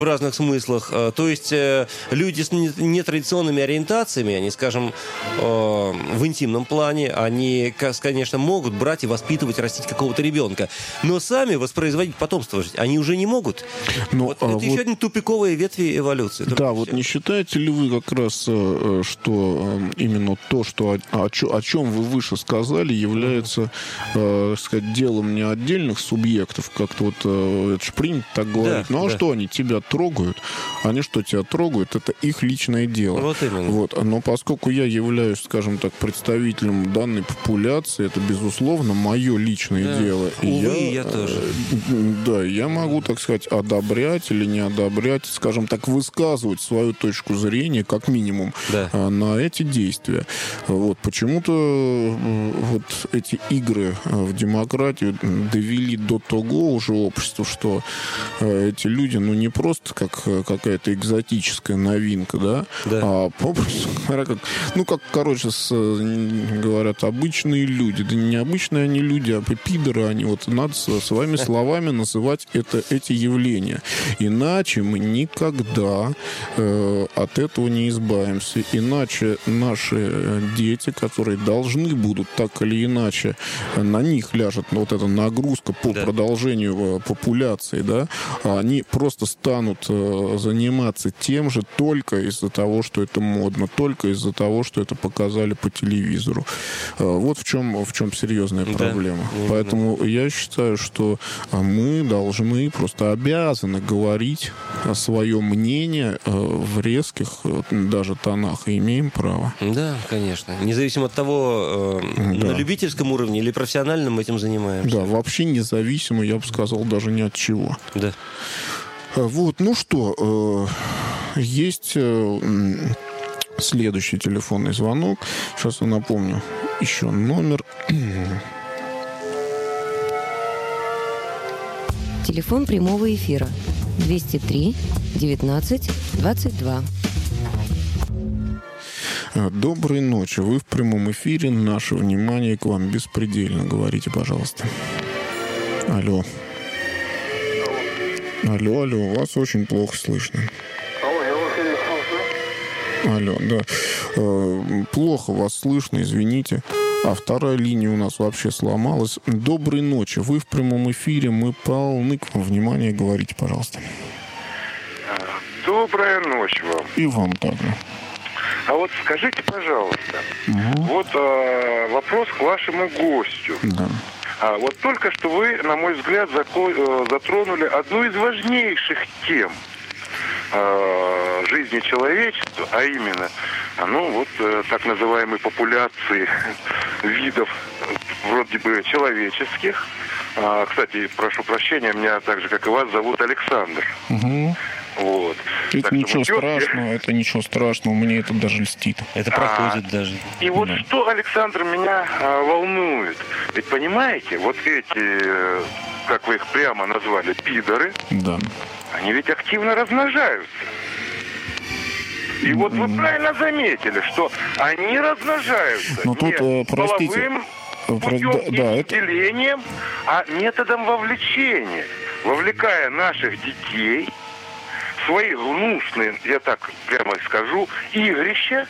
в разных смыслах. То есть люди с нетрадиционными ориентациями, они, скажем, в интимном плане, они, конечно, могут брать и воспитывать, растить какого-то ребенка. Но сами воспроизводить потомство они уже не могут. Но, это еще один тупиковая ветвь эволюции. Да, вот не считаете ли вы как раз, что именно то, что о чем вы выше сказали, является, сказать, делом не отдельных субъектов, как-то вот это же принято так говорить. Ну а что они тебя трогают? Они что тебя трогают? Это их личное дело. Вот именно. Вот. Но поскольку я являюсь, скажем так, представителем данной популяции, это, безусловно, мое личное дело. Увы, я тоже. Да, я могу, так сказать, одобрять или не одобрять, скажем так, высказывать свою точку зрения, как минимум, на эти действия. Вот. Почему-то вот эти игры в демократию довели до того уже общества, что эти люди, ну, не просто как какая-то экзотическая новинка, а попросту говоря, говорят, обычные люди. Да не обычные они люди, а пидоры они. Вот надо своими словами называть эти явления. Иначе мы никогда от этого не избавимся. Иначе наши дети, которые должны будут так или иначе, на них ляжет вот эта нагрузка по продолжению популяции, они просто станут заниматься тем же только из-за того, что это модно, только из-за того, что это показали по телевизору. Вот в чем серьезная проблема. Поэтому я считаю, что мы должны, просто обязаны говорить свое мнение в резких даже тонах, и имеем право. Да, конечно. Независимо от того, на любительском уровне или профессиональном мы этим занимаемся. Да, вообще независимо, я бы сказал, даже ни от чего. Да. Вот, ну что, есть следующий телефонный звонок. Сейчас я напомню еще номер. Телефон прямого эфира 203 19 22. Доброй ночи. Вы в прямом эфире. Наше внимание к вам беспредельно. Говорите, пожалуйста. Алло. Алло, вас очень плохо слышно. Алло, да. Плохо вас слышно, извините. А вторая линия у нас вообще сломалась. Доброй ночи. Вы в прямом эфире. Мы полны к вам внимания. Говорите, пожалуйста. Добрая ночь вам. И вам также. А вот скажите, пожалуйста, вот вопрос к вашему гостю. Да. Вот только что вы, на мой взгляд, затронули одну из важнейших тем жизни человечества, а именно, так называемой популяции видов вроде бы человеческих. Кстати, прошу прощения, меня так же, как и вас, зовут Александр. Вот. Это ничего страшного, мне это даже льстит. Это проходит даже. И вот что, Александр, меня волнует. Ведь понимаете, вот эти, как вы их прямо назвали, пидоры, они ведь активно размножаются. И вот вы правильно заметили, что они размножаются не половым путем и делением, а методом вовлечения. Вовлекая наших детей в свои гнусные, я так прямо скажу, игрища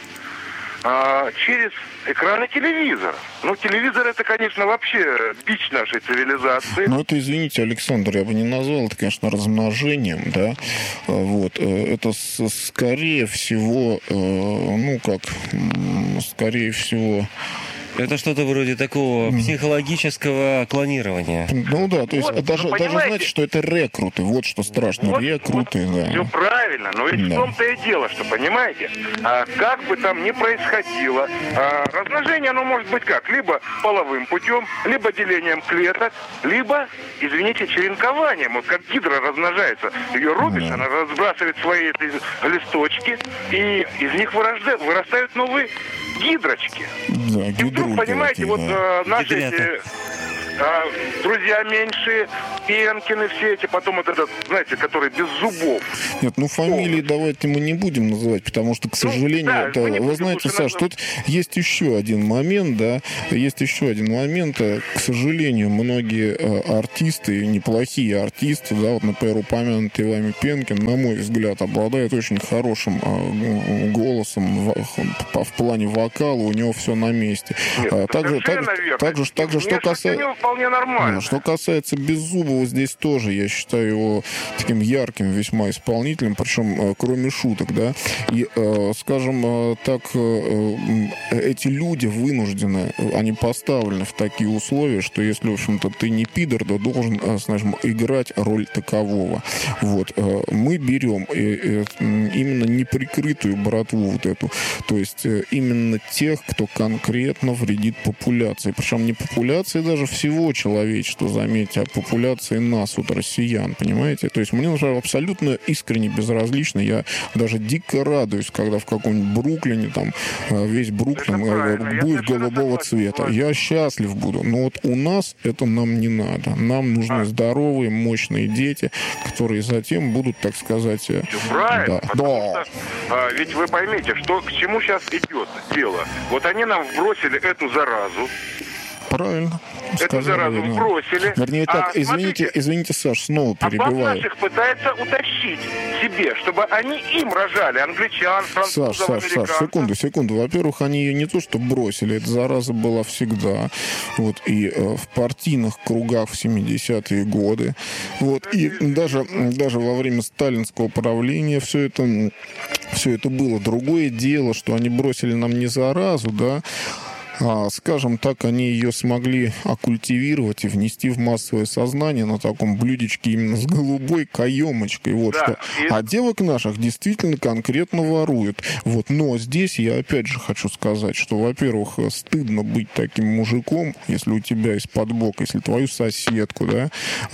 через экраны телевизора. Телевизор — это, конечно, вообще бич нашей цивилизации. Это, извините, Александр, я бы не назвал это, конечно, размножением, да. Вот. Это скорее всего, скорее всего... Это что-то вроде такого психологического клонирования. То есть даже знаете, что это рекруты. Вот что страшно. Рекруты, да. Все правильно, но ведь в том-то и дело, что, понимаете, как бы там ни происходило, размножение, оно может быть как? Либо половым путем, либо делением клеток, либо, извините, черенкованием. Вот как гидра размножается. Ее рубишь, она разбрасывает свои листочки, и из них вырастают новые гидрочки. Да, и вдруг, понимаете, наши эти друзья меньшие, Пенкины все эти, потом вот этот, знаете, который без зубов. Нет, ну фамилии давайте мы не будем называть, потому что, к сожалению, вы знаете, Саш, тут есть еще один момент, да, к сожалению, многие артисты, неплохие артисты, да, вот, например, упомянутый вами Пенкин, на мой взгляд, обладает очень хорошим голосом в плане вокала, у него все на месте. Нет, также что касается... вполне нормально. Что касается Беззубова, здесь тоже я считаю его таким ярким весьма исполнителем, причем кроме шуток, да. И, скажем так, эти люди вынуждены, они поставлены в такие условия, что если, в общем-то, ты не пидор, то должен, скажем, играть роль такового. Вот. Мы берем именно неприкрытую братву вот эту, то есть именно тех, кто конкретно вредит популяции. Причем не популяции даже всего человечества, заметьте, а популяции нас, вот россиян, понимаете? То есть мне, например, абсолютно искренне безразлично. Я даже дико радуюсь, когда в каком-нибудь Бруклине, там, весь Бруклин будет голубого цвета. Я счастлив буду. Но вот у нас это нам не надо. Нам нужны здоровые, мощные дети, которые затем будут, так сказать... Правильно. Да. Что, ведь вы поймите, что к чему сейчас идет дело. Вот они нам вбросили эту заразу. Правильно. Эту заразу бросили. Вернее, так, извините, Саш, снова перебиваю. А наших пытается утащить себе, чтобы они им рожали, англичан, французов, американцев. Саш, секунду. Во-первых, они ее не то что бросили, эта зараза была всегда. Вот, и в партийных кругах в 70-е годы. Вот, и даже во время сталинского правления все это было. Другое дело, что они бросили нам не заразу, да, скажем так, они ее смогли оккультивировать и внести в массовое сознание на таком блюдечке именно с голубой каемочкой. Вот да, что. А девок наших действительно конкретно воруют. Вот. Но здесь я опять же хочу сказать, что, во-первых, стыдно быть таким мужиком, если у тебя из-под бока, если твою соседку, да,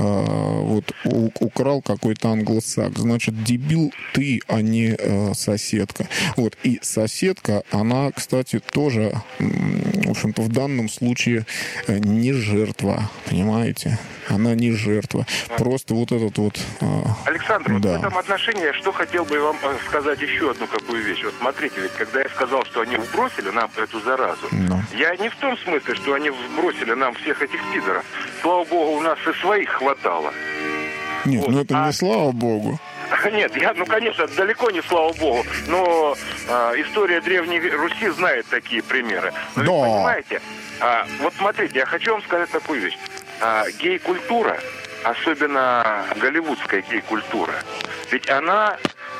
вот украл какой-то англосакс, значит, дебил ты, а не соседка. Вот. И соседка, она, кстати, тоже... в общем-то, в данном случае не жертва, понимаете? Она не жертва. Просто вот этот вот... Александр, да. Вот в этом отношении, что хотел бы вам сказать еще одну какую вещь. Вот смотрите, ведь когда я сказал, что они вбросили нам эту заразу, я не в том смысле, что они вбросили нам всех этих пидоров. Слава богу, у нас и своих хватало. Нет, вот. Ну это не слава богу. Нет, конечно, далеко не слава богу, но история Древней Руси знает такие примеры. Но да. Вы понимаете, вот смотрите, я хочу вам сказать такую вещь. Гей-культура, особенно голливудская гей-культура, ведь она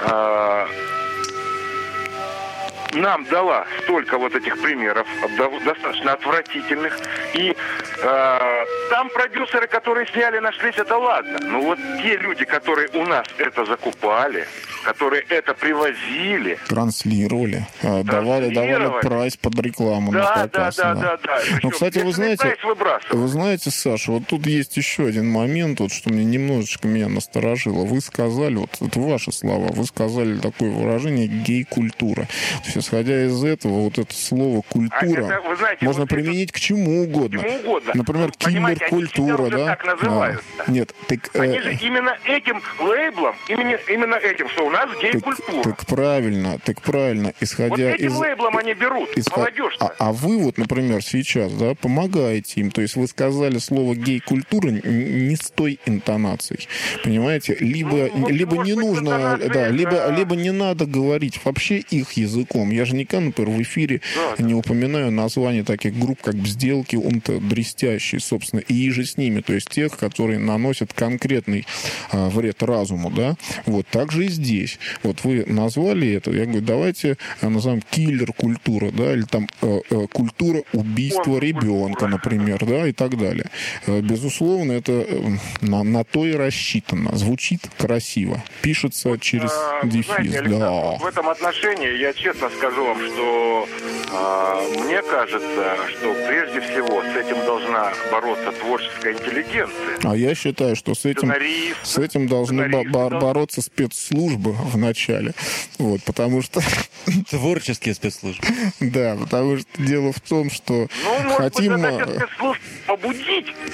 нам дала столько вот этих примеров, достаточно отвратительных. И там продюсеры, которые сняли, нашлись, это ладно. Но вот те люди, которые у нас это закупали, которые это привозили, транслировали, давали прайс под рекламу. Да. Ну, кстати, вы знаете, Саша, вот тут есть еще один момент, вот, что мне немножечко меня насторожило. Вы сказали, вот это ваши слова, вы сказали такое выражение гей-культура. То есть, исходя из этого, вот это слово культура можно применить к чему угодно. Например, киллер-культура, да? Так называют. Нет, они же именно этим лейблом, именно этим, что у нас гей-культура. Так правильно. Исходя вот этим лейблом они берут, молодежь-то. А вы вот, например, сейчас, да, помогаете им. То есть вы сказали слово гей-культура не с той интонацией. Понимаете? Либо не нужно, да, либо не надо говорить вообще их языком. Я же никогда, например, в эфире не упоминаю название таких групп, как «Бзделки», «Унта», «Дрестящие», собственно, и же с ними. То есть тех, которые наносят конкретный вред разуму, да. Вот так же и здесь. Вот вы назвали это, я говорю, давайте назовем киллер-культура, да, или там культура убийства ребенка, например, да, и так далее. Безусловно, это на то и рассчитано. Звучит красиво. Пишется через дефис. Знаете, Александр, в этом отношении я честно скажу вам, что мне кажется, что прежде всего с этим должна бороться творческая интеллигенция. А я считаю, что с этим должны бороться спецслужбы в начале. Вот, потому что... Творческие спецслужбы. Да, потому что дело в том, что хотим... спецслужб побудить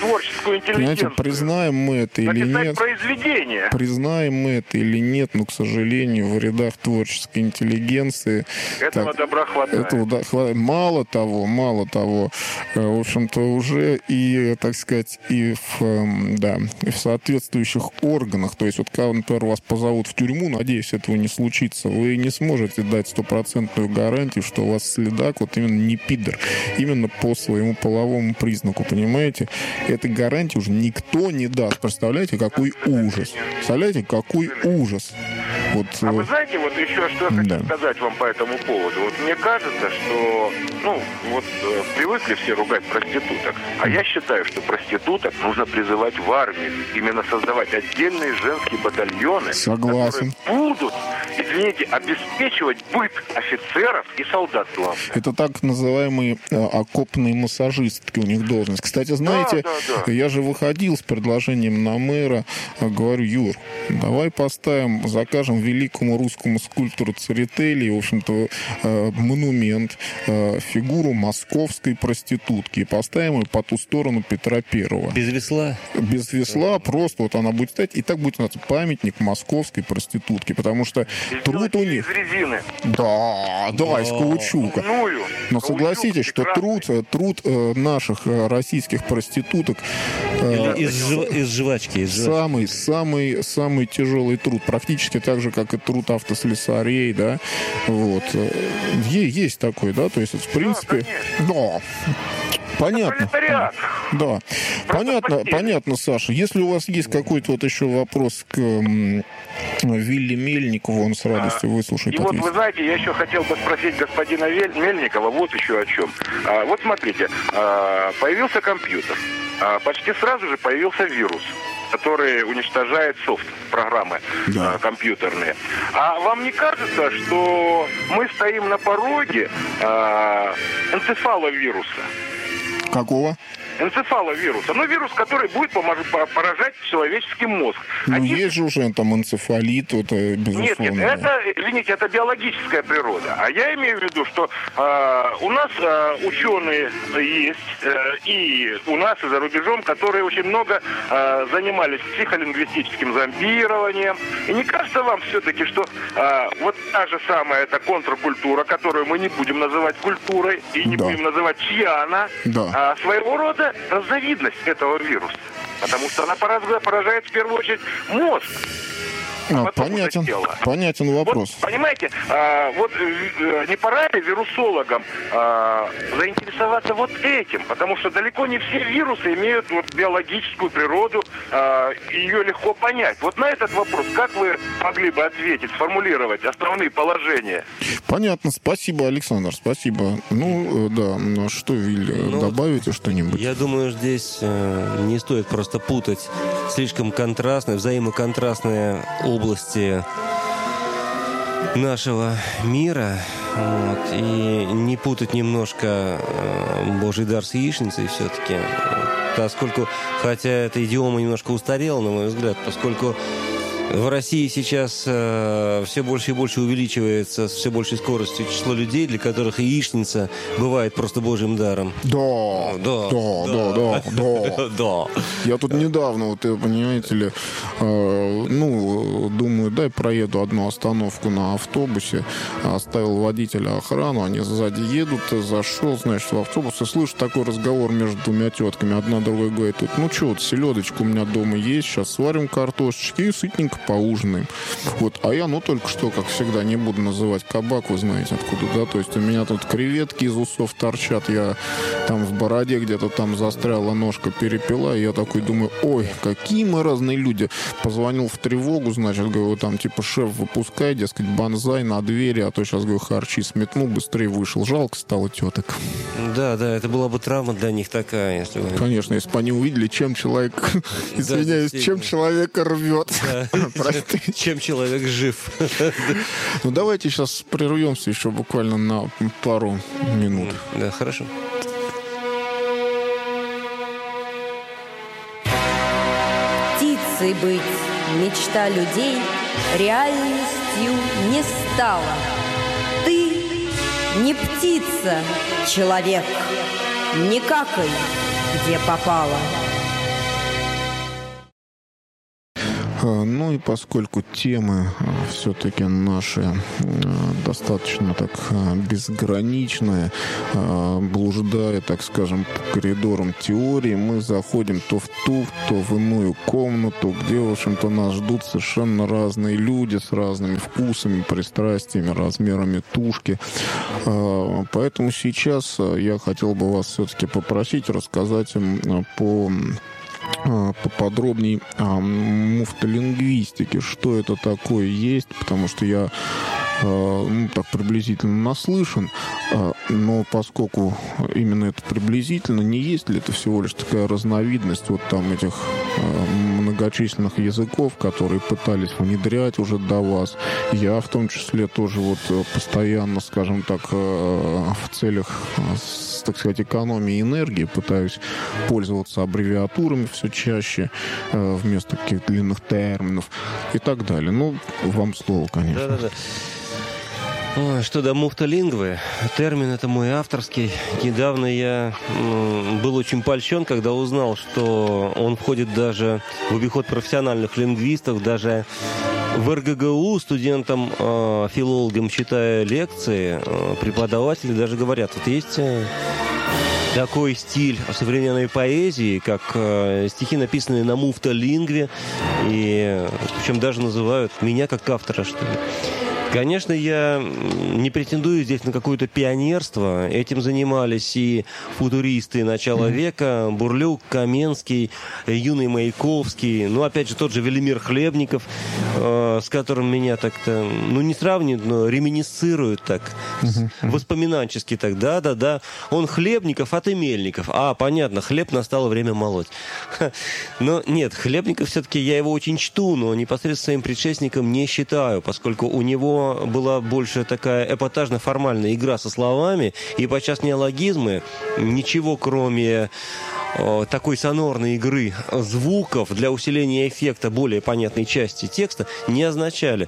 творческую интеллигенцию. Понимаете, признаем мы это или нет. Произведение. Признаем мы это или нет, но, к сожалению, в рядах творческой интеллигенции... Этого добра хватает. Этого хватает. Мало того, в общем-то, уже и, так сказать, и в соответствующих органах, то есть вот когда, например, вас позовут в тюрьму, надеюсь, этого не случится, вы не сможете дать стопроцентную гарантию, что у вас следак вот именно не пидор, именно по своему половому признаку, понимаете? Этой гарантии уже никто не даст. Представляете, какой ужас. Представляете, какой ужас. Вот, а вы знаете, вот еще что я хочу сказать вам по этому поводу. Вот мне кажется, что, привыкли все ругать проституток. А я считаю, что проституток нужно призывать в армию. Именно создавать отдельные женские батальоны. Согласен. Которые будут, извините, обеспечивать быт офицеров и солдат, главное. Это так называемые окопные массажистки, у них должность. Кстати, знаете, я же выходил с предложением на мэра, говорю: Юр, давай закажем великому русскому скульптору Церетели, в общем-то, монумент, фигуру московской проститутки, и поставим ее по ту сторону Петра Первого. Без весла? Без весла, просто вот она будет стоять, и так будет называться памятник московской проститутки, потому что труд у них... Из резины. Да, из каучука. Но согласитесь, что труд наших российских проституток... Из жвачки. Самый тяжелый труд. Практически так же, как и труд автослесарей, да. Вот. Есть такой, да, то есть, в принципе... Да. Понятно. Да. Понятно, Саша. Если у вас есть какой-то вот еще вопрос к Вилле Мельникову, он с радостью выслушает. И вот вы знаете, я еще хотел бы спросить господина Мельникова вот еще о чем. Вот смотрите, появился компьютер. Почти сразу же появился вирус, который уничтожает софт, программы компьютерные. А вам не кажется, что мы стоим на пороге энцефаловируса? Какого? Энцефаловируса. Вирус, который будет поражать человеческий мозг. Есть же уже там энцефалит, безусловно. Нет, это биологическая природа. А я имею в виду, что у нас ученые есть, и у нас, и за рубежом, которые очень много занимались психолингвистическим зомбированием. И не кажется вам все-таки, что вот та же самая эта контркультура, которую мы не будем называть культурой, и не будем называть чья она, своего рода разновидность этого вируса. Потому что она поражает в первую очередь мозг. Понятен вопрос. Вот, понимаете, не пора ли вирусологам заинтересоваться вот этим? Потому что далеко не все вирусы имеют биологическую природу, ее легко понять. Вот на этот вопрос как вы могли бы ответить, сформулировать основные положения? Понятно, спасибо, Александр, спасибо. Что, Виль, добавите что-нибудь? Я думаю, здесь не стоит просто путать слишком взаимоконтрастные области нашего мира, и не путать немножко Божий дар с яичницей все-таки, поскольку, хотя эта идиома немножко устарела, на мой взгляд, поскольку в России сейчас все больше и больше увеличивается с все большей скоростью число людей, для которых яичница бывает просто Божьим даром. Да. Я тут недавно, понимаете ли, думаю, проеду одну остановку на автобусе, оставил водителя охрану, они сзади едут, зашел, в автобус, и слышу такой разговор между двумя тетками. Одна другой говорит: селедочка у меня дома есть, сейчас сварим картошечки и сытненько поужинаем. А я, только что, как всегда, не буду называть кабак, вы знаете откуда, да, то есть у меня тут креветки из усов торчат, я там в бороде где-то там застряла ножка, перепила, и я такой думаю: ой, какие мы разные люди. Позвонил в тревогу, говорю, там, шеф, выпускай, дескать, банзай на двери, а то сейчас, говорю, харчи сметнул, быстрее вышел. Жалко стало теток. Да, это была бы травма для них такая, если вы... Конечно, если бы они увидели, чем человек, извиняюсь, чем человека рвет. Чем человек жив. Давайте сейчас прервемся еще буквально на пару минут. Да, хорошо. Птицей быть мечта людей реальностью не стала. Ты не птица, человек, не какай, где попало. Ну и поскольку темы все-таки наши достаточно так безграничные, блуждая, так скажем, по коридорам теории, мы заходим то в ту, то в иную комнату, где, в общем-то, нас ждут совершенно разные люди с разными вкусами, пристрастиями, размерами тушки. Поэтому сейчас я хотел бы вас все-таки попросить рассказать им поподробнее о муфтолингвистике, что это такое есть, потому что я так приблизительно наслышан, но поскольку именно это приблизительно, не есть ли это всего лишь такая разновидность вот там этих многочисленных языков, которые пытались внедрять уже до вас. Я в том числе тоже вот постоянно, скажем так, в целях, так сказать, экономии энергии пытаюсь пользоваться аббревиатурами все чаще вместо каких-то длинных терминов и так далее. Ну, вам слово, конечно. Да-да-да. Ой, что до муфтолингвы, термин это мой авторский. Недавно я был очень польщен, когда узнал, что он входит даже в обиход профессиональных лингвистов, даже в РГГУ студентам, филологам, читая лекции, преподаватели даже говорят, вот есть такой стиль современной поэзии, как стихи, написанные на муфтолингве, и причем даже называют меня как автора, что ли. Конечно, я не претендую здесь на какое-то пионерство. Этим занимались и футуристы начала века, Бурлюк, Каменский, юный Маяковский, ну, опять же, тот же Велимир Хлебников, с которым меня так-то, ну, не сравнивают, но реминисцируют так, воспоминанчески так, да-да-да. Он Хлебников, а ты Мельников. А, понятно, хлеб настало время молоть. Но нет, Хлебников все-таки, я его очень чту, но непосредственно своим предшественником не считаю, поскольку у него была больше такая эпатажно-формальная игра со словами, и подчас неологизмы ничего, кроме такой сонорной игры звуков для усиления эффекта более понятной части текста не означали.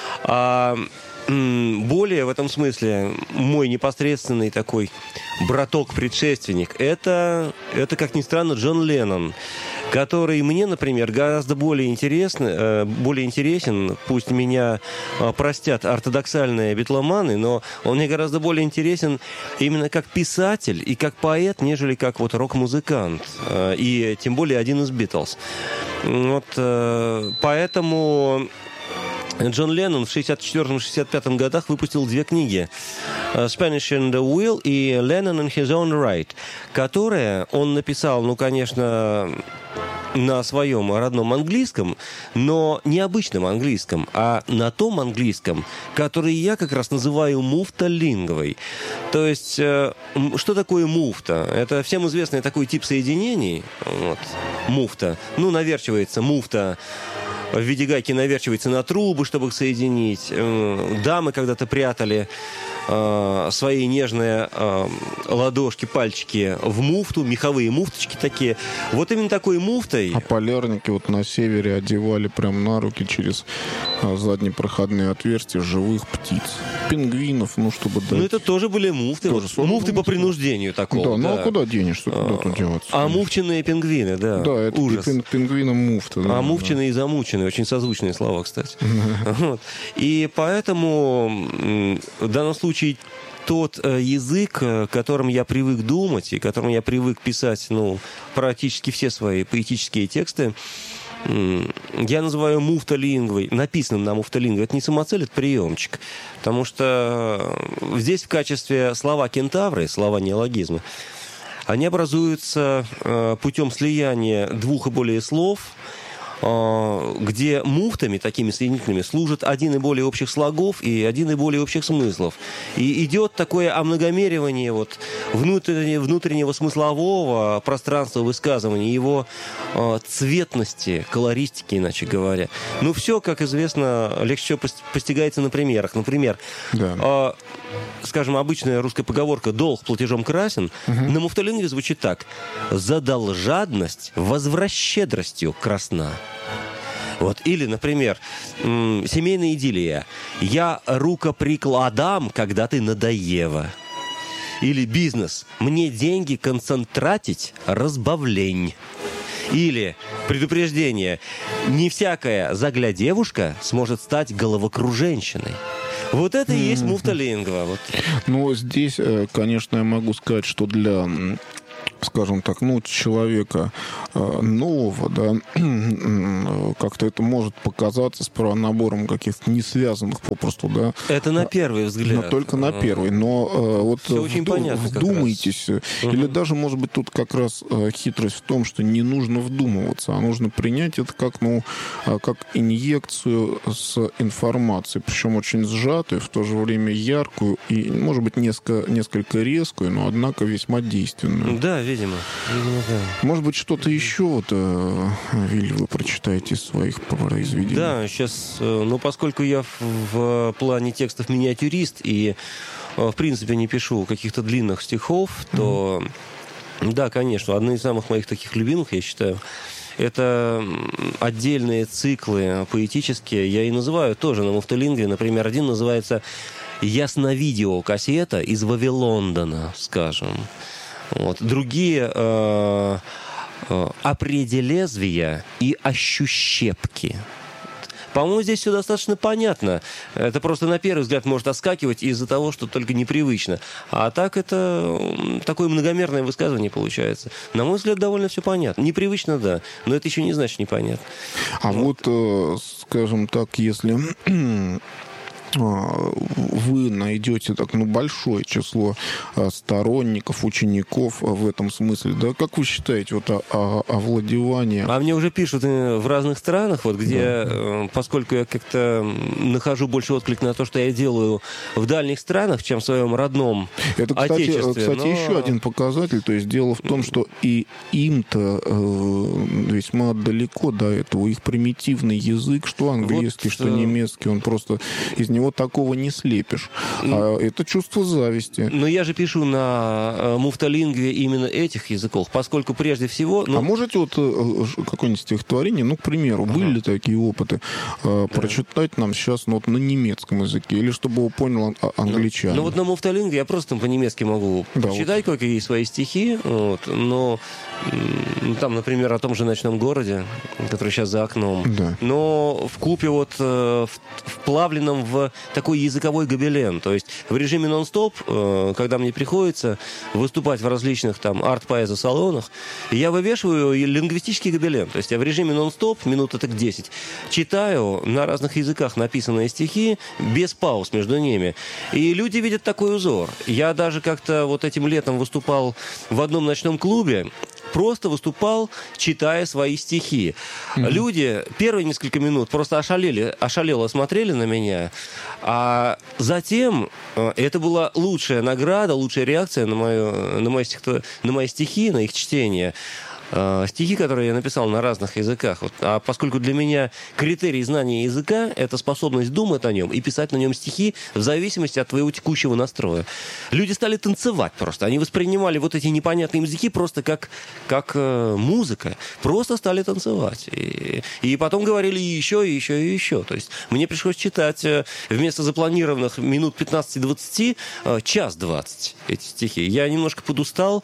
Более в этом смысле мой непосредственный такой браток-предшественник это, как ни странно, Джон Леннон, который мне, например, гораздо более интересен, пусть меня простят ортодоксальные битломаны, но он мне гораздо более интересен именно как писатель и как поэт, нежели как вот рок-музыкант, и тем более один из Битлз. Вот, поэтому Джон Леннон в 1964-1965 годах выпустил две книги «Spanish in the Wheel» и «Lennon in His Own Right», которые он написал, ну, конечно, на своем родном английском, но не обычном английском, а на том английском, который я как раз называю муфтолингвой. То есть, что такое муфта? Это всем известный такой тип соединений. Вот, муфта. Ну, наверчивается муфта. В виде гайки наверчивается на трубы, чтобы их соединить. Дамы когда-то прятали свои нежные ладошки, пальчики в муфту, меховые муфточки такие. Вот именно такой муфтой... А полярники вот на севере одевали прям на руки через задние проходные отверстия живых птиц. Пингвинов, ну, чтобы дать... Ну, это тоже были муфты. Тоже вот, муфты по принуждению такого. Да, ну, а куда денешься? Куда тут деваться? А муфчиные пингвины, да. Да, это ужас. Пингвинам муфта. Да, муфчиные и замученные. Очень созвучные слова, кстати. Вот. И поэтому в данном случае тот язык, которым я привык думать и которым я привык писать, ну, практически все свои поэтические тексты, я называю муфтолингвой, написанным на муфтолингве. Это не самоцель, это приемчик. Потому что здесь в качестве слова кентавры, слова неологизмы, они образуются путем слияния двух и более слов, где муфтами, такими соединительными, служат один и более общих слогов и один и более общих смыслов. И идет такое омногомеривание вот внутреннего смыслового пространства высказывания, его цветности, колористики, иначе говоря. Ну, все, как известно, легче всего постигается на примерах. Например, да. Скажем, обычная русская поговорка «долг платежом красен» на муфтолингве звучит так: «Задолжадность возвращедростью красна». Вот. Или, например, семейная идиллия: «Я рукоприкладам, когда ты надоева». Или бизнес: «Мне деньги концентратить разбавлень». Или предупреждение: не всякая заглядевушка сможет стать головокруженщиной. Вот это и есть муфта-лингва. Вот. Ну, здесь, конечно, я могу сказать, что для, скажем так, человека нового, да, как-то это может показаться сперва набором каких-то не связанных попросту, да. Это на первый взгляд. Но только на первый. Но вот вдумайтесь. Или даже, может быть, тут как раз хитрость в том, что не нужно вдумываться, а нужно принять это как инъекцию с информацией, причем очень сжатую, в то же время яркую и, может быть, несколько резкую, но, однако, весьма действенную. Да, видимо, да. Может быть, что-то еще Вилли, вы прочитаете из своих произведений? Да, сейчас, поскольку я в плане текстов миниатюрист и, в принципе, не пишу каких-то длинных стихов, то, да, конечно, одни из самых моих таких любимых, я считаю, это отдельные циклы поэтические. Я и называю тоже на муфта-лингве. Например, один называется «Ясновидеокассета из Вавилондона», скажем. Вот. Другие «Определезвия и ощущепки». По-моему, здесь все достаточно понятно. Это просто на первый взгляд может отскакивать из-за того, что только непривычно. А так это такое многомерное высказывание получается. На мой взгляд, довольно все понятно. Непривычно, да, но это еще не значит непонятно. А вот скажем так, если вы найдете большое число сторонников, учеников в этом смысле, да? Как вы считаете, овладевание? А мне уже пишут в разных странах, где, поскольку я как-то нахожу больше отклик на то, что я делаю в дальних странах, чем в своем родном отечестве. Кстати, еще один показатель. То есть дело в том, что и им-то весьма далеко до этого. Их примитивный язык, что английский, что немецкий, он просто из него такого не слепишь. Это чувство зависти. Но я же пишу на муфта-лингве именно этих языков, поскольку прежде всего... А можете какое-нибудь стихотворение, к примеру, были ли такие опыты, прочитать нам сейчас на немецком языке, или чтобы его понял англичанин? На муфта-лингве я просто по-немецки могу читать какие свои стихи, но там, например, о том же «Ночном городе», который сейчас за окном. Да. Но вкупе вплавленном в такой языковой гобелен. То есть в режиме нон-стоп, когда мне приходится выступать в различных арт-поэзо-салонах, я вывешиваю лингвистический гобелен. То есть я в режиме нон-стоп, минут 10, читаю на разных языках написанные стихи, без пауз между ними. И люди видят такой узор. Я даже как-то этим летом выступал в одном ночном клубе, просто выступал, читая свои стихи. Люди первые несколько минут просто ошалело смотрели на меня, а затем это была лучшая награда, лучшая реакция на мои стихи, на их чтение. Стихи, которые я написал на разных языках. А поскольку для меня критерий знания языка — это способность думать о нем и писать на нем стихи в зависимости от твоего текущего настроя. Люди стали танцевать просто. Они воспринимали эти непонятные языки просто как музыка. Просто стали танцевать. И потом говорили еще, и еще, и еще. То есть мне пришлось читать вместо запланированных минут 15-20 час 20 эти стихи. Я немножко подустал,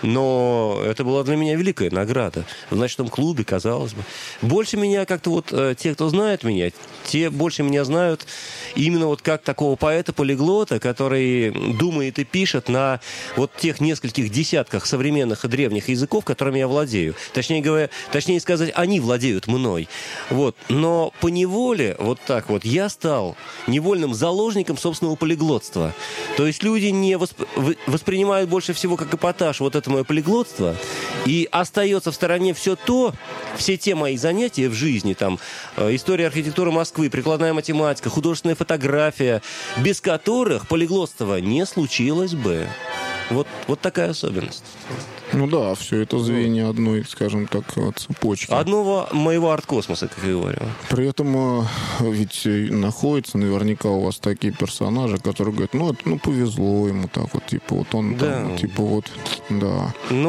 но это была для меня великая награда. В ночном клубе, казалось бы. Больше меня как-то те, кто знает меня, те больше меня знают именно как такого поэта-полиглота, который думает и пишет на тех нескольких десятках современных и древних языков, которыми я владею. Точнее сказать, они владеют мной. Но поневоле я стал невольным заложником собственного полиглотства. То есть люди не воспринимают больше всего как эпатаж это мое полиглотство, и остается в стороне все те мои занятия в жизни, история архитектуры Москвы, прикладная математика, художественная фотография, без которых полиглотство не случилось бы. Вот такая особенность. Все это звенья одной, скажем так, цепочки. Одного моего арт-космоса, как я говорю. При этом ведь находятся наверняка у вас такие персонажи, которые говорят, повезло ему так он да. Да.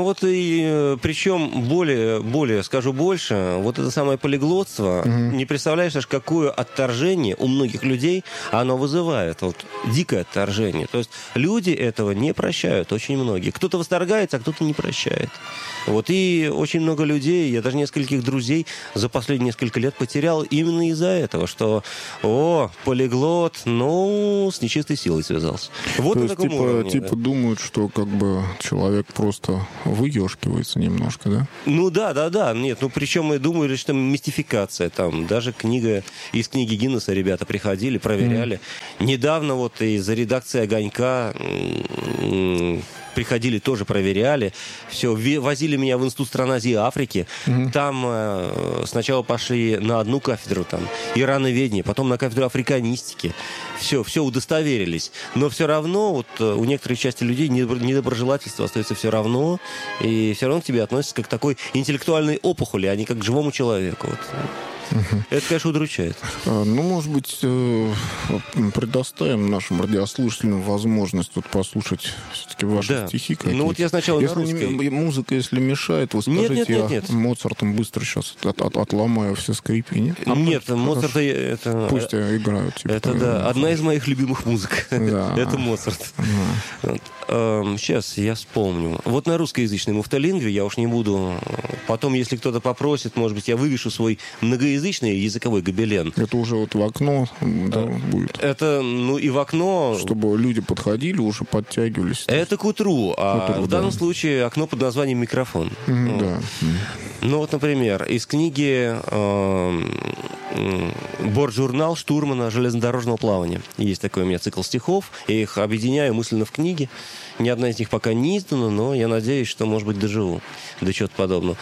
И причем более, скажу больше, это самое полиглотство, не представляешь, аж какое отторжение у многих людей оно вызывает. Дикое отторжение. То есть люди этого не прощают, очень многие. Кто-то восторгается, а кто-то не прощает. возвращает. Вот, и очень много людей, я даже нескольких друзей за последние несколько лет потерял именно из-за этого, что, полиглот, с нечистой силой связался. Вот то на есть, таком уровне. Типа думают, что как бы человек просто выешкивается немножко, да? Ну да. Нет, причем мы думали, что мистификация там. Даже из книги Гиннесса ребята приходили, проверяли. Недавно вот из редакции «Огонька» приходили, тоже проверяли. Все, возили меня в Институт стран Азии и Африки. Там сначала пошли на одну кафедру, там, ирановедения, потом на кафедру африканистики. Все удостоверились. Но все равно вот у некоторой части людей недоброжелательство остается все равно. И все равно к тебе относятся как к такой интеллектуальной опухоли, а не как к живому человеку. Вот. Это, конечно, удручает. Может быть, предоставим нашим радиослушателям возможность послушать все-таки ваши стихи какие-то. Вот я сначала на русской. Музыка, если мешает, вы скажите, нет. Моцартом быстро сейчас отломаю все скрипи, нет? Нет, Моцарт это... Пусть играют. Это одна из моих любимых музык. Это Моцарт. Сейчас я вспомню. Вот на русскоязычной муфталингве я уж не буду... Потом, если кто-то попросит, может быть, я вывешу свой многоязычный языковой гобелен. Это уже вот в окно будет. Это, и в окно... Чтобы люди подходили, уже подтягивались. Это к утру. В данном случае окно под названием «Микрофон». Да. Например, из книги «Бортжурнал штурмана железнодорожного плавания». Есть такой у меня цикл стихов. Я их объединяю мысленно в книге. Ни одна из них пока не издана, но я надеюсь, что, может быть, доживу до чего-то подобного.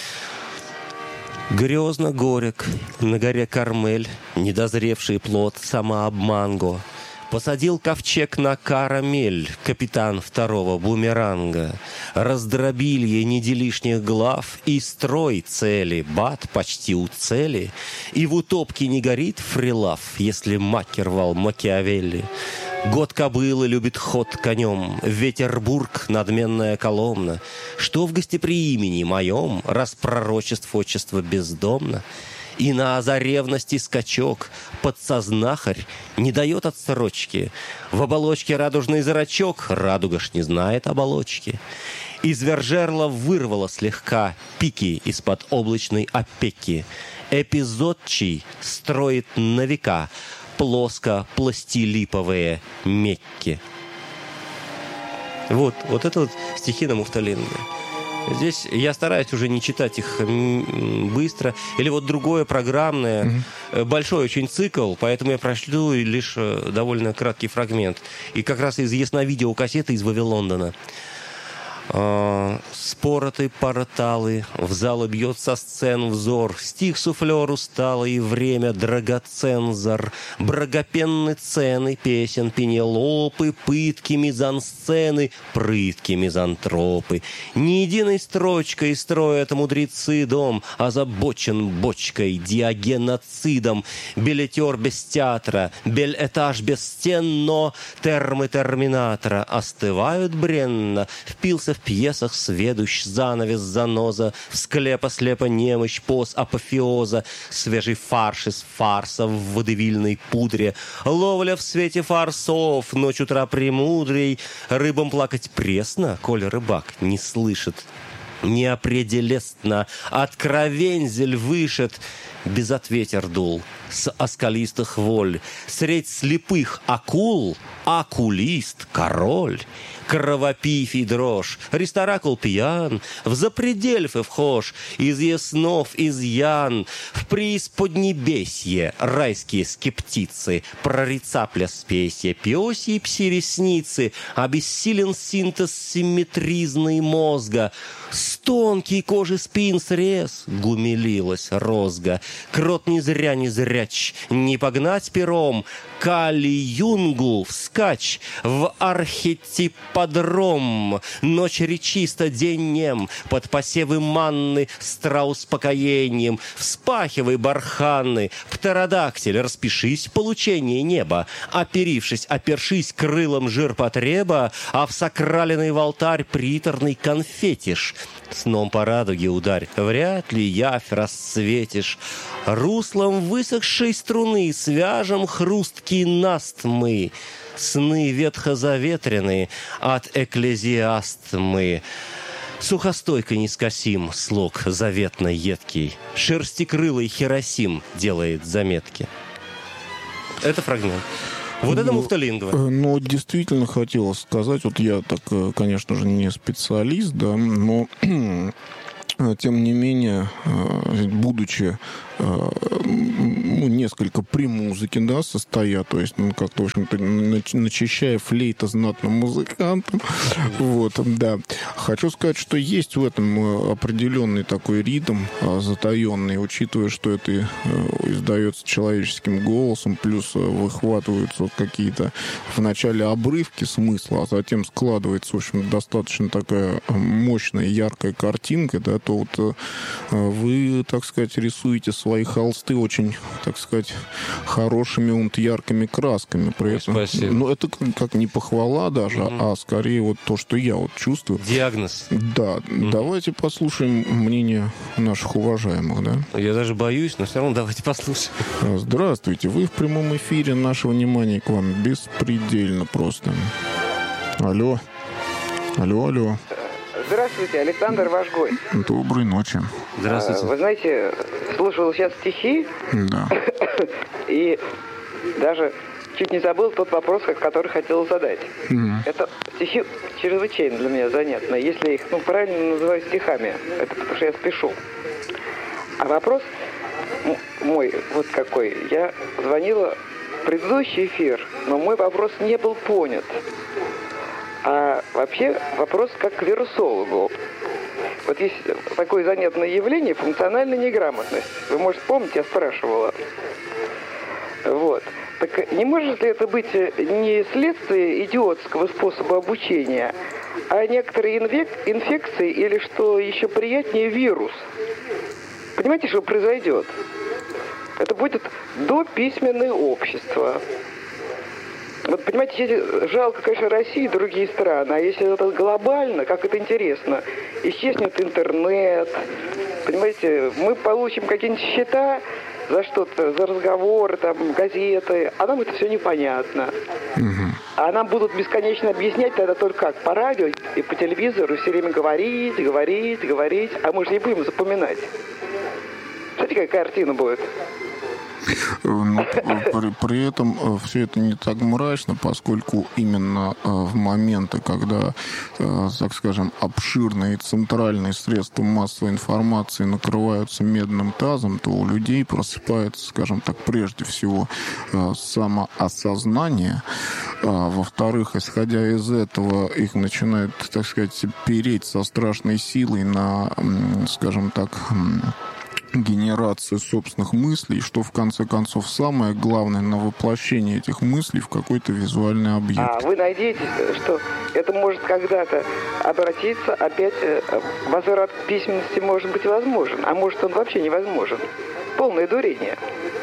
Грезно горек, на горе Кармель, недозревший плод самообманго. Посадил ковчег на карамель, капитан второго бумеранга. Раздробилье неделишних глав и строй цели, бат почти у цели. И в утопке не горит фрилав, если маки рвал Макиавелли. Год кобылы любит ход конем, Ветербург — надменная коломна. Что в гостеприимени моем, раз пророчеств отчества бездомно? И на озаревности скачок подсознахарь не дает отсрочки. В оболочке радужный зрачок, радуга ж не знает оболочки. Из вержерла вырвало слегка пики из-под облачной опеки. Эпизодчий строит на века плоско-пластилиповые Мекки. Вот это стихи на муфталингве. Здесь я стараюсь уже не читать их быстро. Или вот другое программное, большой очень цикл, поэтому я прошлю лишь довольно краткий фрагмент. И как раз из ясновидеокассеты из Вавилондона. Спороты порталы, в залы бьет со сцен взор, стих суфлер усталый, время драгоцензор, брагопенны цены песен Пенелопы, пытки мизансцены, прытки мизантропы. Ни единой строчкой строят мудрецы дом, озабочен бочкой, диагеноцидом, билетер без театра, бель-этаж без стен, но термы терминатора остывают бренно, впился в пьесах сведущ, занавес, заноза, в склепа слепо немощь, поз апофеоза, свежий фарш из фарса в водевильной пудре, ловля в свете фарсов, ночь утра премудрей, рыбам плакать пресно, коль рыбак не слышит. Неопределестно откровензель вышед, безответер дул с оскалистых воль, средь слепых акул, акулист, король. Кровопифий дрожь, ресторакул пьян, в запредельфы вхож, из яснов изъян, в преисподнебесье райские скептицы, прорицапля спесья, пёсьи пси-ресницы, обессилен синтез симметризной мозга, с тонкой кожи спин срез гумелилась розга, крот не зря не зряч, не погнать пером, Кали-Юнгу вскачь в архетиподром. Ночь речиста, день нем, под посевы манны страус покоением. Вспахивай барханы, птеродактиль, распишись в получении неба. Опершись крылом жирпотреба, а в сакраленный в алтарь приторный конфетиш. Сном по радуге ударь, вряд ли явь расцветишь. Руслом высохшей струны свяжем хрусткий наст мы. Сны ветхозаветренные от экклезиаст мы. Сухостойко нескосим слог заветно едкий, шерстикрылый Хиросим делает заметки. Это фрагмент. Вот это муфталингва. Ну, действительно хотелось сказать, вот я так, конечно же, не специалист, да, но тем не менее, будучи несколько при музыке, да, состоя, то есть, как-то, в общем-то, начищая флейта знатным музыкантом, вот, да. Хочу сказать, что есть в этом определенный такой ритм затаенный, учитывая, что это издается человеческим голосом, плюс выхватываются какие-то вначале обрывки смысла, а затем складывается, в общем, достаточно такая мощная, яркая картинка, да, то вот вы, так сказать, рисуете свои холсты очень, так сказать, хорошими, яркими красками. При этом, спасибо. ну, это как не похвала даже, а скорее вот то, что я вот чувствую. Диагноз. Да, давайте послушаем мнение наших уважаемых, да? Я даже боюсь, но все равно давайте послушаем. Здравствуйте, вы в прямом эфире, наше внимание к вам беспредельно просто. Алло. Алло. Здравствуйте, Александр, ваш гость. Доброй ночи. Здравствуйте. Вы знаете, слушал сейчас стихи, Да. и даже чуть не забыл тот вопрос, который хотел задать. Это стихи чрезвычайно для меня занятные, если я их, правильно называю стихами. Это потому что я спешу. А вопрос мой вот какой. Я звонила в предыдущий эфир, но мой вопрос не был понят. А вообще вопрос как к вирусологу. Вот есть такое занятное явление — функциональная неграмотность. Вы, может, помните, я спрашивала. Вот. Так не может ли это быть не следствие идиотского способа обучения, а некоторые инфекции или, что еще приятнее, вирус? Понимаете, что произойдет? Это будет дописьменное общество. Вот, понимаете, жалко, конечно, Россию и другие страны, а если это глобально, как это интересно, исчезнет интернет, понимаете, мы получим какие-нибудь счета за что-то, за разговоры, там, газеты, а нам это все непонятно. А нам будут бесконечно объяснять тогда только как, по радио и по телевизору все время говорить, а мы же не будем запоминать. Смотрите, какая картина будет. Но при этом все это не так мрачно, поскольку именно в моменты, когда, так скажем, обширные центральные средства массовой информации накрываются медным тазом, то у людей просыпается, скажем так, прежде всего самоосознание. Во-вторых, исходя из этого, их начинают, так сказать, переть со страшной силой на, скажем так, генерации собственных мыслей, что в конце концов самое главное — на воплощение этих мыслей в какой-то визуальный объект. А вы надеетесь, что это может когда-то обратиться, опять возврат к письменности может быть возможен, а может он вообще невозможен? Полное дурение.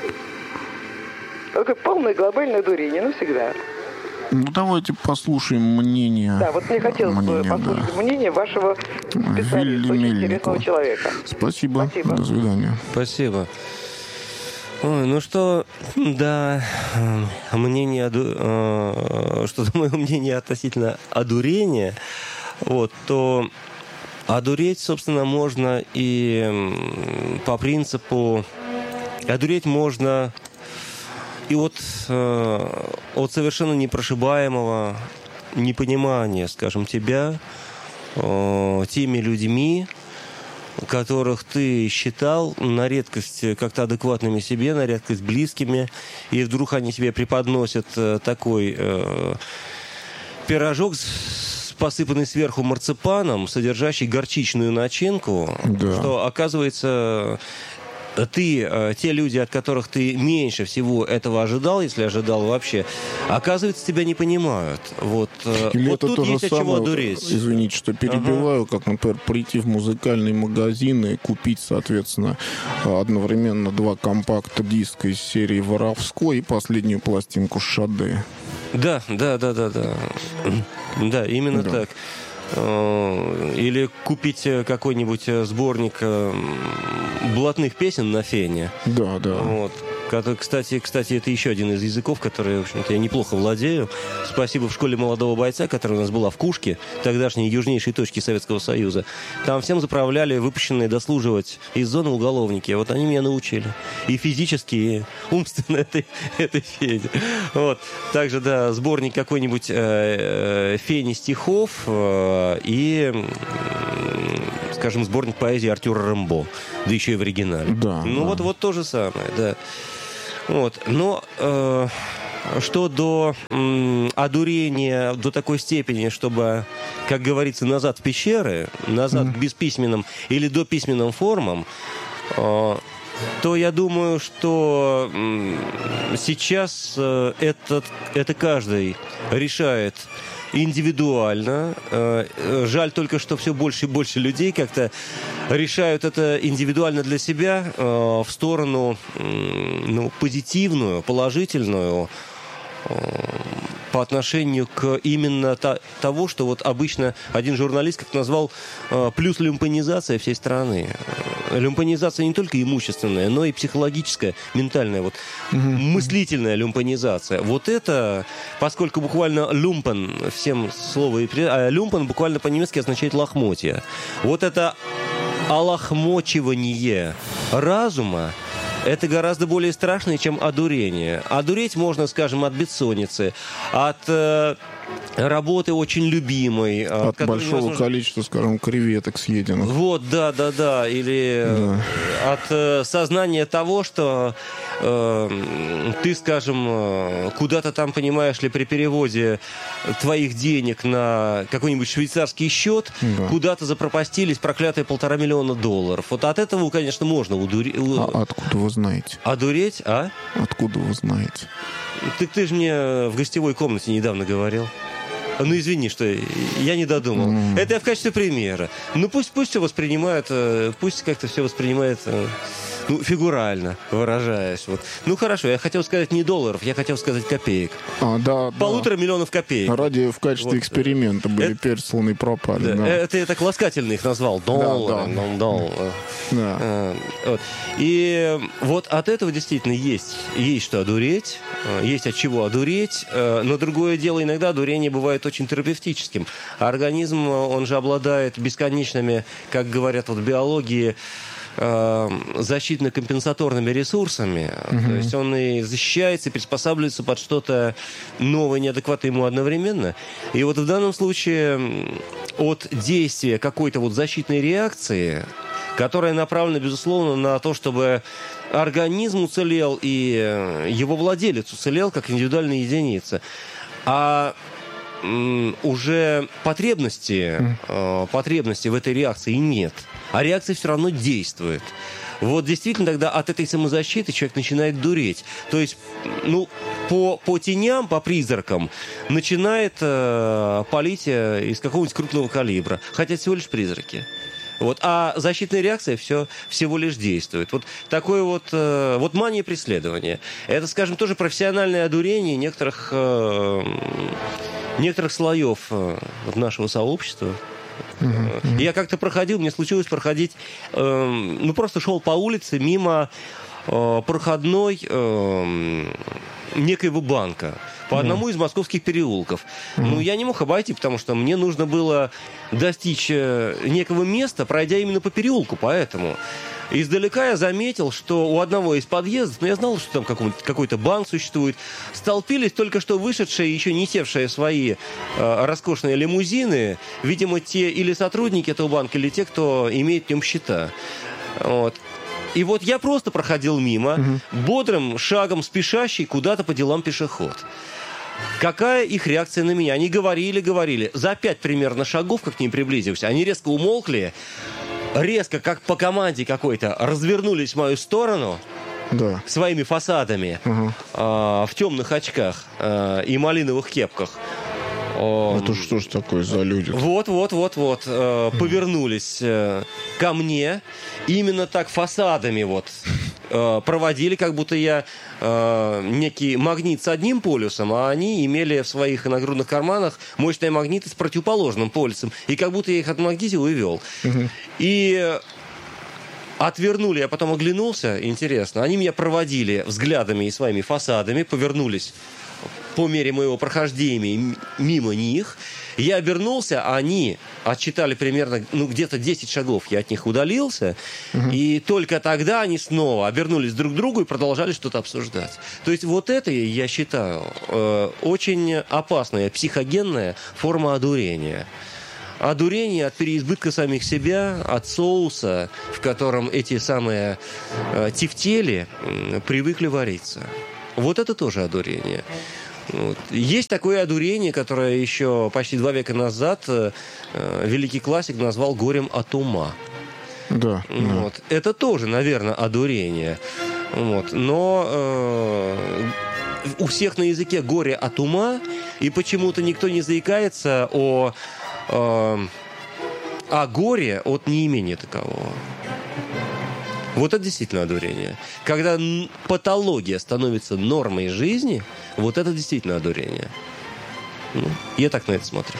Такое полное глобальное дурение навсегда. Ну, давайте послушаем мнение. Да, вот мне хотелось бы послушать мнение вашего специалиста, очень интересного человека. Спасибо. До свидания. Спасибо. Ой, ну что, да, мнение, что-то мое мнение относительно одурения, вот, то одуреть, собственно, можно и по принципу, одуреть можно и от совершенно непрошибаемого непонимания, скажем, тебя теми людьми, которых ты считал на редкость как-то адекватными себе, на редкость близкими, и вдруг они тебе преподносят такой пирожок, посыпанный сверху марципаном, содержащий горчичную начинку, да. Что, оказывается, те люди, от которых ты меньше всего этого ожидал, если ожидал вообще, оказывается, тебя не понимают. Вот, или вот это тут то же есть от самое, чего одуреть. извините, что перебиваю, как, например, прийти в музыкальный магазин и купить, соответственно, одновременно 2 компакт-диска из серии «Воровской» и последнюю пластинку «Шаде». Да. Да, именно так. Или купить какой-нибудь сборник блатных песен на фене. Да. Вот. Кстати, это еще один из языков, который, в общем-то, я неплохо владею. Спасибо в школе молодого бойца, которая у нас была в Кушке, тогдашней южнейшей точке Советского Союза. Там всем заправляли выпущенные дослуживать из зоны уголовники. Вот они меня научили. И физически, и умственно этой феде. Вот. Также, да, сборник какой-нибудь Фени стихов и, скажем, сборник поэзии Артюра Рембо. Да еще и в оригинале. Да, ну, да. Вот то же самое, да. Вот. Но что до одурения до такой степени, чтобы, как говорится, назад в пещеры, назад к бесписьменным или дописьменным формам, то я думаю, что сейчас это каждый решает индивидуально. Жаль только, что все больше и больше людей как-то решают это индивидуально для себя в сторону позитивную, положительную по отношению к именно того, что вот обычно один журналист как назвал плюс люмпанизация всей страны. Люмпанизация не только имущественная, но и психологическая, ментальная, вот, мыслительная люмпанизация. Вот это, поскольку буквально люмпан, всем слово, люмпан буквально по-немецки означает лохмотья. Вот это олохмочивание разума, это гораздо более страшно, чем одурение. Одуреть можно, скажем, от бессонницы, от работы очень любимой. От большого количества, скажем, креветок съеденных. Вот, да. Или от сознания того, что ты, скажем, куда-то там, понимаешь ли, при переводе твоих денег на какой-нибудь швейцарский счет, куда-то запропастились проклятые $1,5 миллиона. Вот от этого, конечно, можно А откуда вы знаете? Одуреть, а? Откуда вы знаете? Ты же мне в гостевой комнате недавно говорил. Ну, извини, что я не додумал. Это я в качестве примера. Ну, пусть все воспринимают, пусть как-то все воспринимает, фигурально выражаясь. Вот. Ну, хорошо, я хотел сказать не долларов, я хотел сказать копеек. Да. 1,5 миллиона копеек. Ради в качестве эксперимента были пересланы и пропали. Да. Это я так ласкательно их назвал. Доллар. Да. Вот. И вот от этого действительно есть что одуреть, есть от чего одуреть, но другое дело, иногда одурение бывает очень терапевтическим. Организм, он же обладает бесконечными, как говорят в биологии, защитно-компенсаторными ресурсами. То есть он и защищается, и приспосабливается под что-то новое, неадекватное ему одновременно. И вот в данном случае от действия какой-то вот защитной реакции, которая направлена, безусловно, на то, чтобы организм уцелел и его владелец уцелел как индивидуальная единица. А уже потребности в этой реакции нет. А реакция все равно действует. Вот действительно тогда от этой самозащиты человек начинает дуреть. То есть, по теням, по призракам начинает палить из какого-нибудь крупного калибра. Хотя всего лишь призраки. Вот. А защитная реакция всего лишь действует. Вот такое вот мания преследования. Это, скажем, тоже профессиональное одурение некоторых слоев нашего сообщества. Я как-то проходил, мне случилось проходить, просто шел по улице мимо проходной некоего банка по одному из московских переулков. Я не мог обойти, потому что мне нужно было достичь некого места, пройдя именно по переулку, поэтому... Издалека я заметил, что у одного из подъездов, я знал, что там какой-то банк существует, столпились только что вышедшие, еще не севшие свои роскошные лимузины, видимо, те или сотрудники этого банка, или те, кто имеет в нем счета. Вот. И вот я просто проходил мимо, бодрым шагом спешащий куда-то по делам пешеход. Какая их реакция на меня? Они говорили. За 5 примерно шагов, как к ним приблизился, они резко умолкли, резко, как по команде какой-то, развернулись в мою сторону своими фасадами в темных очках и малиновых кепках. Это что ж такое за люди? Повернулись ко мне. Именно так фасадами проводили, как будто я некий магнит с одним полюсом, а они имели в своих нагрудных карманах мощные магниты с противоположным полюсом. И как будто я их отмагнитил и вел. И отвернули, я потом оглянулся, интересно, они меня проводили взглядами и своими фасадами, повернулись по мере моего прохождения мимо них. Я обернулся, а они отсчитали примерно, где-то 10 шагов. Я от них удалился, и только тогда они снова обернулись друг к другу и продолжали что-то обсуждать. То есть вот это, я считаю, очень опасная, психогенная форма одурения. Одурение от переизбытка самих себя, от соуса, в котором эти самые тефтели привыкли вариться. Вот это тоже одурение. Вот. Есть такое одурение, которое еще почти 2 века назад великий классик назвал горем от ума. Да. Вот. Да. Это тоже, наверное, одурение. Вот. Но у всех на языке горе от ума, и почему-то никто не заикается о горе от неимения такового. Вот это действительно одурение. Когда патология становится нормой жизни, вот это действительно одурение. Я так на это смотрю.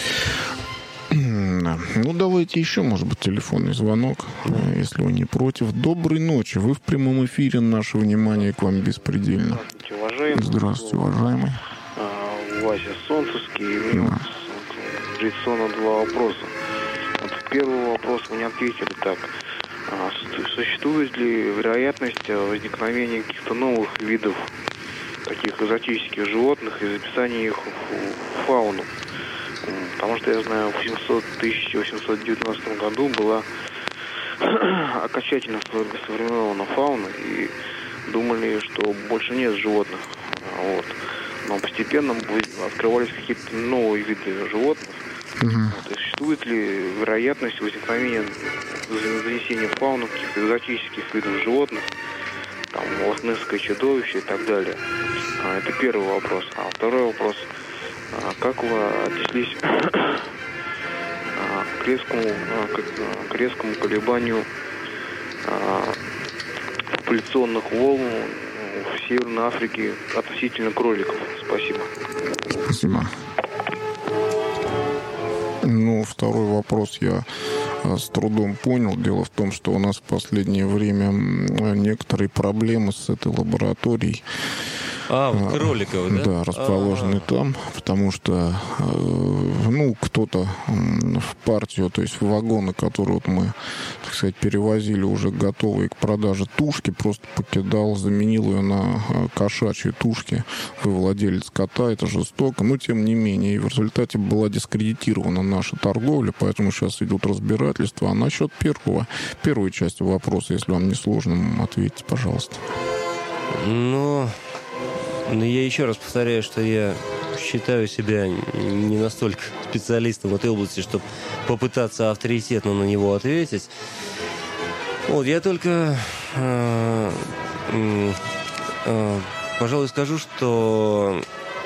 Ну, давайте еще, может быть, телефонный звонок, если вы не против. Доброй ночи. Вы в прямом эфире. Наше внимание к вам беспредельно. Здравствуйте, уважаемый. Здравствуйте, уважаемый. Вася Солнцевский. Традиционно 2 вопроса. Вот первый вопрос вы не ответили так. Существует ли вероятность возникновения каких-то новых видов таких экзотических животных и записания их в фауну? Потому что я знаю, в 1819 году была окончательно сформирована фауна, и думали, что больше нет животных. Вот. Но постепенно открывались какие-то новые виды животных. Существует ли вероятность возникновения, занесения в фауну каких-то экзотических видов животных, там, лохнесское чудовище и так далее? Это первый вопрос. А второй вопрос. Как вы отнеслись к резкому колебанию популяционных волн в Северной Африке относительно кроликов? Спасибо. Спасибо. Ну, второй вопрос я с трудом понял. Дело в том, что у нас в последнее время некоторые проблемы с этой лабораторией. Кроликов, да? Да, расположены там, потому что, кто-то в партию, то есть в вагоны, которые вот мы, так сказать, перевозили уже готовые к продаже тушки, просто покидал, заменил ее на кошачьи тушки. Вы владелец кота, это жестоко, но тем не менее. И в результате была дискредитирована наша торговля, поэтому сейчас идут разбирательства. А насчет первой части вопроса, если вам не сложно, ответьте, пожалуйста. Но я еще раз повторяю, что я считаю себя не настолько специалистом в этой области, чтобы попытаться авторитетно на него ответить. Вот, я только, пожалуй, скажу, что,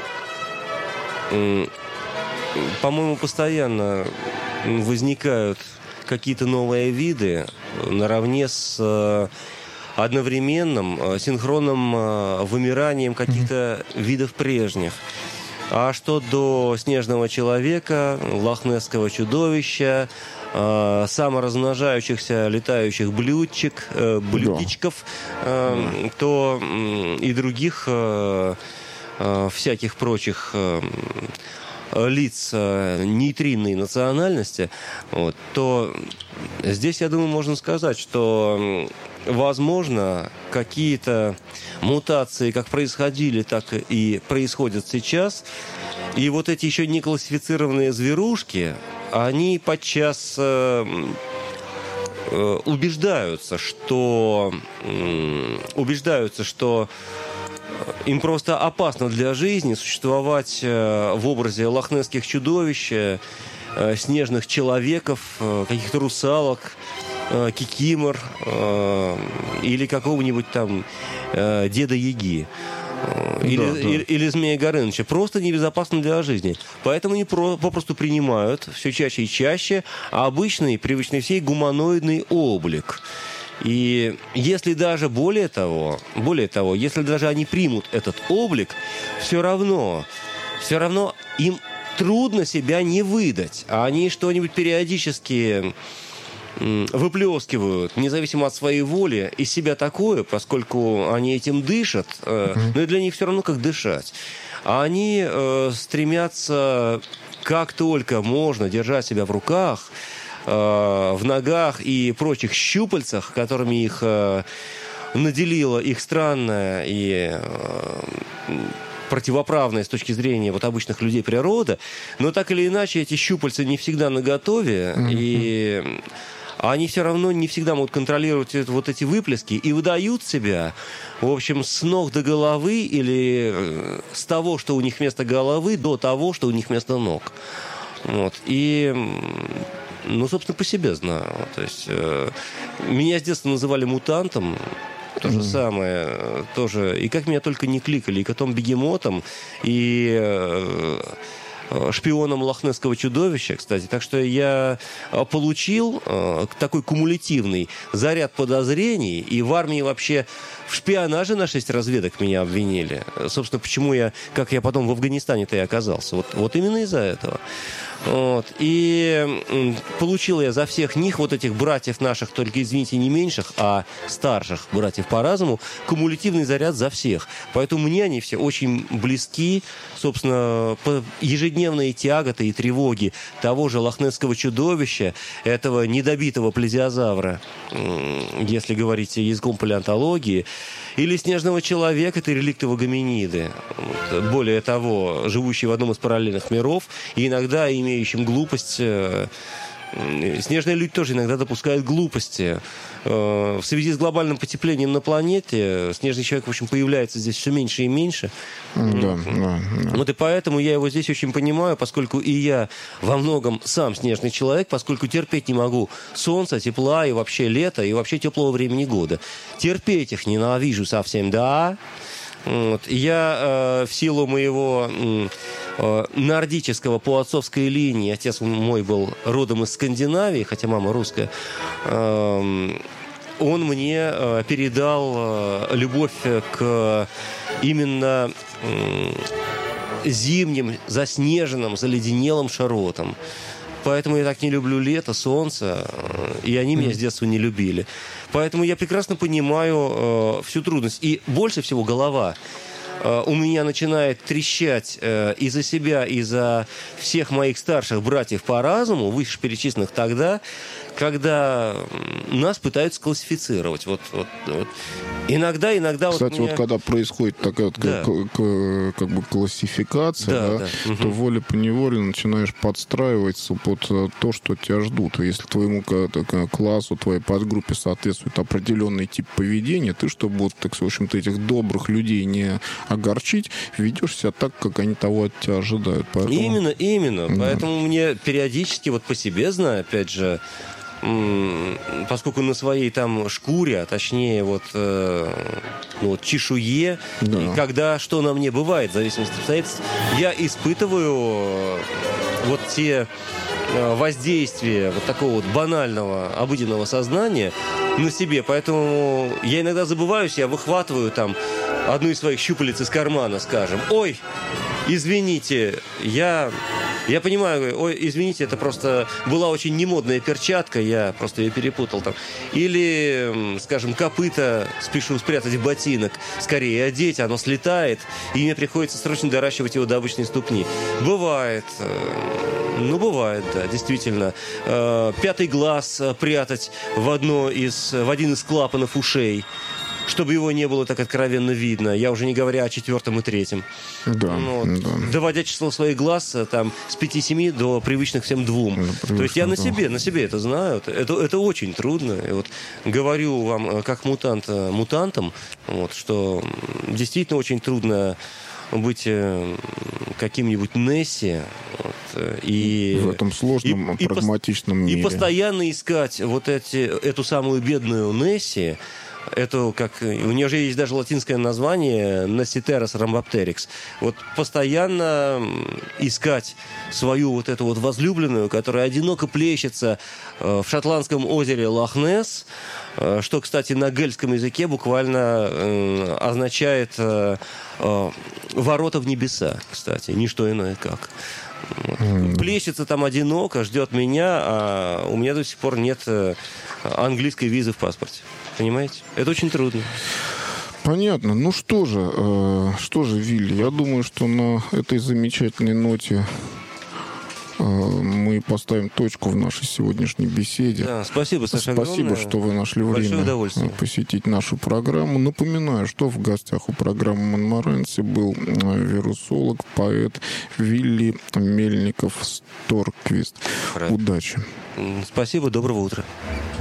по-моему, постоянно возникают какие-то новые виды наравне с одновременным, синхронным вымиранием каких-то видов прежних. А что до снежного человека, лохнесского чудовища, саморазмножающихся летающих блюдечков, то и других всяких прочих лиц нейтринной национальности, то здесь, я думаю, можно сказать, что возможно, какие-то мутации как происходили, так и происходят сейчас. И вот эти еще не классифицированные зверушки, они подчас убеждаются, что им просто опасно для жизни существовать в образе лохнесских чудовищ, снежных человеков, каких-то русалок, кикимор или какого-нибудь там Деда-Яги. Или Змея Горыныча. Просто небезопасно для жизни. Поэтому они попросту принимают все чаще и чаще обычный, привычный всей гуманоидный облик. И если даже более того, если даже они примут этот облик, все равно им трудно себя не выдать. А они что-нибудь периодически выплескивают, независимо от своей воли, из себя такое, поскольку они этим дышат, но и для них все равно как дышать. А они стремятся как только можно держать себя в руках, в ногах и прочих щупальцах, которыми их наделила их странная и противоправная с точки зрения вот обычных людей природа, но так или иначе эти щупальца не всегда наготове, и они все равно не всегда могут контролировать вот эти выплески и выдают себя, в общем, с ног до головы или с того, что у них вместо головы, до того, что у них вместо ног. Вот. И, ну, собственно, по себе знаю. То есть меня с детства называли мутантом. То же самое, тоже. И как меня только не кликали, и котом-бегемотом, и шпионом лохнесского чудовища, кстати. Так что я получил такой кумулятивный заряд подозрений, и в армии вообще в шпионаже на 6 разведок меня обвинили. Собственно, почему как я потом в Афганистане-то и оказался. Вот именно из-за этого. Вот. И получил я за всех них, вот этих братьев наших, только, извините, не меньших, а старших братьев по разуму, кумулятивный заряд за всех. Поэтому мне они все очень близки, собственно, ежедневные тяготы и тревоги того же лохнесского чудовища, этого недобитого плезиозавра, если говорить языком палеонтологии, или снежного человека, это реликтовые гоминиды. Более того, живущие в одном из параллельных миров, и иногда имеющим глупость. Снежные люди тоже иногда допускают глупости. В связи с глобальным потеплением на планете снежный человек, в общем, появляется здесь все меньше и меньше. Да. Вот и поэтому я его здесь очень понимаю, поскольку и я во многом сам снежный человек, поскольку терпеть не могу солнца, тепла и вообще лета, и вообще теплого времени года. Терпеть их ненавижу совсем, да. Вот. Я в силу моего нордического по отцовской линии, отец мой был родом из Скандинавии, хотя мама русская, он мне передал любовь к именно зимним, заснеженным, заледенелым широтам. Поэтому я так не люблю лето, солнце, и они меня с детства не любили. Поэтому я прекрасно понимаю всю трудность. И больше всего голова у меня начинает трещать из-за себя, из-за всех моих старших братьев по разуму, вышеперечисленных тогда, когда нас пытаются классифицировать. Вот. Иногда Кстати, вот когда происходит такая как бы классификация, то волей-поневолей начинаешь подстраиваться под то, что тебя ждут. И если твоему классу, твоей подгруппе соответствует определенный тип поведения, ты, чтобы вот, так, в общем-то, этих добрых людей не огорчить, ведешь себя так, как они того от тебя ожидают. Поэтому... Именно. Да. Поэтому мне периодически, вот по себе знаю, опять же, поскольку на своей там шкуре, а точнее вот чешуе, да. И когда что на мне бывает, в зависимости от обстоятельств, я испытываю вот те воздействия вот такого вот банального, обыденного сознания на себе. Поэтому я иногда забываюсь, я выхватываю там одну из своих щупалец из кармана, скажем. Ой, извините, я понимаю, ой, извините, это просто была очень немодная перчатка, я просто ее перепутал там. Или, скажем, копыта спешу спрятать в ботинок, скорее одеть, оно слетает, и мне приходится срочно доращивать его до обычной ступни. Бывает, да, действительно. Пятый глаз прятать в один из клапанов ушей, чтобы его не было так откровенно видно. Я уже не говоря о 4-м и 3-м. Да, да. Доводя число своих глаз там, с 5-7 до привычных всем 2. То есть я на себе это знаю. Это очень трудно. И вот говорю вам, как мутантам, вот, что действительно очень трудно быть каким-нибудь Несси. И в этом сложном, прагматичном мире. И постоянно искать вот эту самую бедную Несси. Это как... У нее же есть даже латинское название Nessiterus rhambapteryx. Вот постоянно искать свою вот эту вот возлюбленную, которая одиноко плещется в шотландском озере Лох-Несс, что, кстати, на гельском языке буквально означает «ворота в небеса», кстати, не что иное как. Плещется там одиноко, ждет меня, а у меня до сих пор нет английской визы в паспорте. Понимаете? Это очень трудно. Понятно. Ну что же, Вилли, я думаю, что на этой замечательной ноте мы поставим точку в нашей сегодняшней беседе. Да, спасибо, Саша, Спасибо, огромное. что вы нашли время посетить нашу программу. Напоминаю, что в гостях у программы «Монморанси» был вирусолог, поэт Вилли Мельников-Сторквист. Удачи. Спасибо, доброго утра.